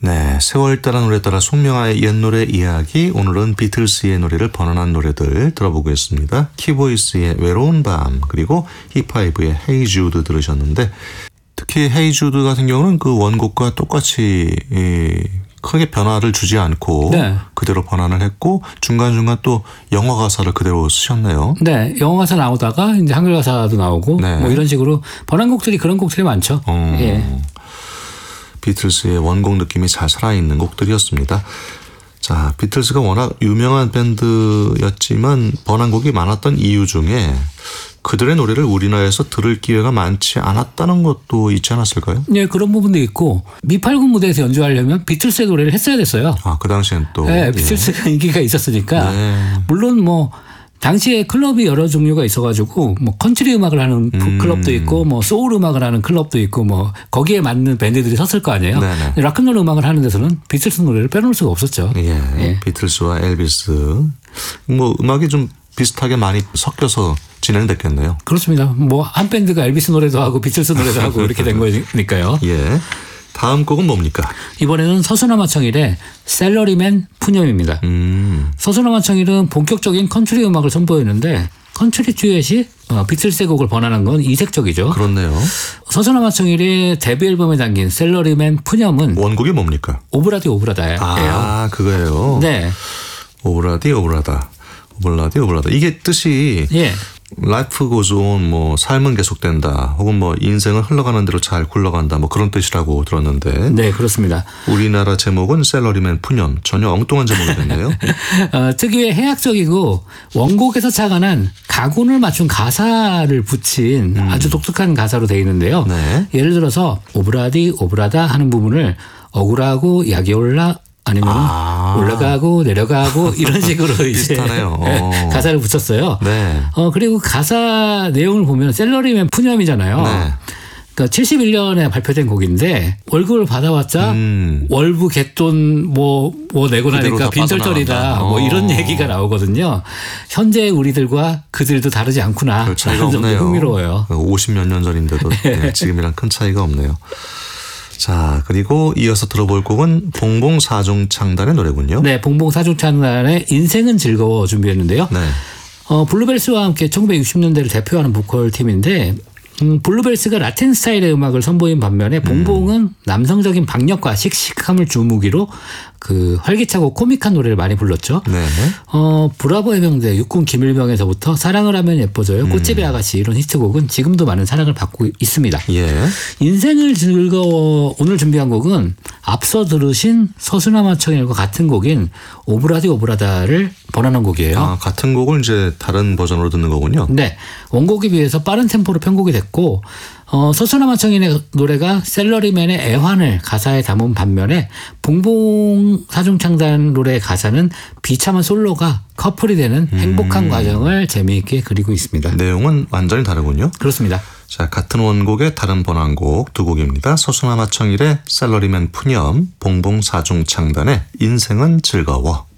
네, 세월 따라 노래 따라 숙명화의 옛 노래 이야기. 오늘은 비틀스의 노래를 번안한 노래들 들어보겠습니다. 키보이스의 외로운 밤, 그리고 힙하이브의 헤이 주드 들으셨는데, 특히 헤이 주드 같은 경우는 그 원곡과 똑같이 크게 변화를 주지 않고 네. 그대로 번안을 했고 중간중간 또 영어 가사를 그대로 쓰셨네요. 네, 영어 가사 나오다가 이제 한글 가사도 나오고 네. 뭐 이런 식으로 번안곡들이 그런 곡들이 많죠. 예. 비틀스의 원곡 느낌이 잘 살아있는 곡들이었습니다. 자, 비틀스가 워낙 유명한 밴드였지만 번안곡이 많았던 이유 중에 그들의 노래를 우리나라에서 들을 기회가 많지 않았다는 것도 있지 않았을까요? 네, 그런 부분도 있고 미팔군 무대에서 연주하려면 비틀스의 노래를 했어야 됐어요. 아, 그 당시엔 또. 네, 비틀스가 인기가 있었으니까. 네. 물론 뭐 당시에 클럽이 여러 종류가 있어가지고 뭐 컨트리 음악을 하는 클럽도 있고 뭐 소울 음악을 하는 클럽도 있고 뭐 거기에 맞는 밴드들이 섰을 거 아니에요. 락앤롤 음악을 하는 데서는 비틀스 노래를 빼놓을 수가 없었죠. 예, 예. 비틀스와 엘비스 뭐 음악이 좀 비슷하게 많이 섞여서 진행됐겠네요. 그렇습니다. 뭐 한 밴드가 엘비스 노래도 하고 비틀스 노래도 하고 이렇게 된 거니까요. 예. 다음 곡은 뭡니까? 이번에는 서수남아청일의 셀러리맨 푸념입니다. 서수남아청일은 본격적인 컨트리 음악을 선보이는데 컨트리 듀엣이 비틀스의 곡을 번안한 건 이색적이죠. 그렇네요. 서수남아청일의 데뷔 앨범에 담긴 셀러리맨 푸념은 원곡이 뭡니까? 오브라디 오브라다예요. 아, 그거예요. 네. 오브라디 오브라다. 오블라디 오블라다. 이게 뜻이 예. Life goes on, 뭐 삶은 계속된다, 혹은 뭐 인생은 흘러가는 대로 잘 굴러간다, 뭐 그런 뜻이라고 들었는데. 네, 그렇습니다. 우리나라 제목은 셀러리맨 푸념. 전혀 엉뚱한 제목이 됐네요. 특유의 해학적이고 원곡에서 착안한 가군을 맞춘 가사를 붙인 아주 독특한 가사로 되어 있는데요. 네. 예를 들어서 오브라디 오브라다 하는 부분을 억울하고 약이 올라 아니면 올라가고 내려가고 이런 식으로 이제 가사를 붙였어요. 네. 그리고 가사 내용을 보면 셀러리맨 푸념이잖아요. 네. 그러니까 71년에 발표된 곡인데 월급을 받아왔자 월부 갯돈 뭐 내고 나니까 빈털털이다 뭐 이런 얘기가 나오거든요. 현재 우리들과 그들도 다르지 않구나. 별 차이가 없네요. 흥미로워요. 50몇 년 전인데도 네, 지금이랑 큰 차이가 없네요. 자, 그리고 이어서 들어볼 곡은 봉봉사중창단의 노래군요. 네, 봉봉사중창단의 인생은 즐거워 준비했는데요. 네. 블루벨스와 함께 1960년대를 대표하는 보컬 팀인데 블루벨스가 라틴 스타일의 음악을 선보인 반면에 봉봉은 남성적인 박력과 씩씩함을 주무기로 그 활기차고 코믹한 노래를 많이 불렀죠. 네. 브라보 해병대 육군 김일병에서부터 사랑을 하면 예뻐져요, 꽃집의 아가씨 이런 히트곡은 지금도 많은 사랑을 받고 있습니다. 예. 인생을 즐거워 오늘 준비한 곡은 앞서 들으신 서수남아청일과 같은 곡인 오브라디 오브라다를 번안한 곡이에요. 아, 같은 곡을 이제 다른 버전으로 듣는 거군요. 네. 원곡에 비해서 빠른 템포로 편곡이 됐고 서수남아청일의 노래가 셀러리맨의 애환을 가사에 담은 반면에 봉봉사중창단 노래의 가사는 비참한 솔로가 커플이 되는 행복한 과정을 재미있게 그리고 있습니다. 내용은 완전히 다르군요. 그렇습니다. 자, 같은 원곡의 다른 번안곡 두 곡입니다. 서수남아청일의 셀러리맨 푸념, 봉봉사중창단의 인생은 즐거워.